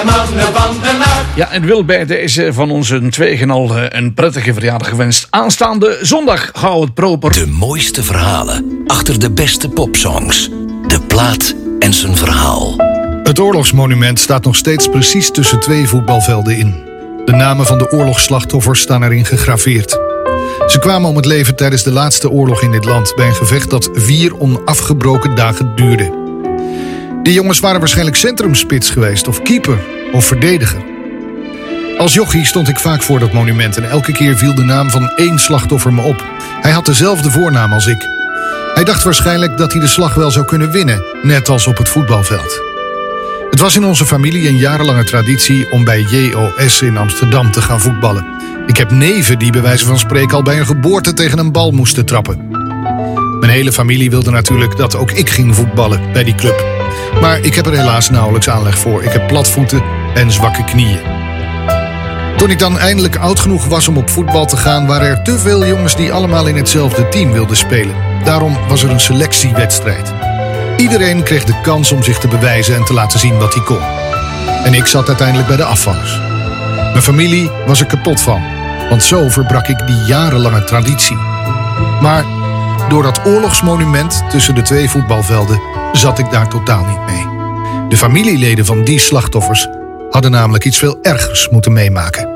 Ja, en wil bij deze van onze tweeën al een prettige verjaardag gewenst. Aanstaande zondag gaan we het proper. De mooiste verhalen achter de beste popsongs. De plaat en zijn verhaal. Het oorlogsmonument staat nog steeds precies tussen twee voetbalvelden in. De namen van de oorlogsslachtoffers staan erin gegraveerd. Ze kwamen om het leven tijdens de laatste oorlog in dit land bij een gevecht dat 4 onafgebroken dagen duurde. Die jongens waren waarschijnlijk centrumspits geweest, of keeper, of verdediger. Als jochie stond ik vaak voor dat monument en elke keer viel de naam van 1 slachtoffer me op. Hij had dezelfde voornaam als ik. Hij dacht waarschijnlijk dat hij de slag wel zou kunnen winnen, net als op het voetbalveld. Het was in onze familie een jarenlange traditie om bij JOS in Amsterdam te gaan voetballen. Ik heb neven die bij wijze van spreken al bij hun geboorte tegen een bal moesten trappen. Mijn hele familie wilde natuurlijk dat ook ik ging voetballen bij die club. Maar ik heb er helaas nauwelijks aanleg voor. Ik heb platvoeten en zwakke knieën. Toen ik dan eindelijk oud genoeg was om op voetbal te gaan, waren er te veel jongens die allemaal in hetzelfde team wilden spelen. Daarom was er een selectiewedstrijd. Iedereen kreeg de kans om zich te bewijzen en te laten zien wat hij kon. En ik zat uiteindelijk bij de afvallers. Mijn familie was er kapot van, want zo verbrak ik die jarenlange traditie. Maar door dat oorlogsmonument tussen de 2 voetbalvelden zat ik daar totaal niet mee. De familieleden van die slachtoffers hadden namelijk iets veel ergers moeten meemaken.